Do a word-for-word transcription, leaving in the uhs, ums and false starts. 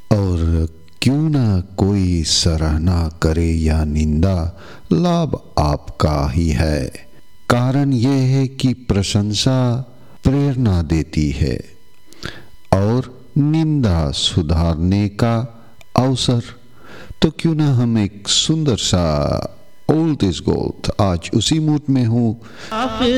और क्यों ना कोई सराहना करे या निंदा, लाभ आपका ही है। कारण यह है कि प्रशंसा प्रेरणा देती है और निंदा सुधारने का अवसर। तो क्यों ना हम एक सुंदर सा ओल्ड इज गोल्ड, आज उसी मूड में हूँ।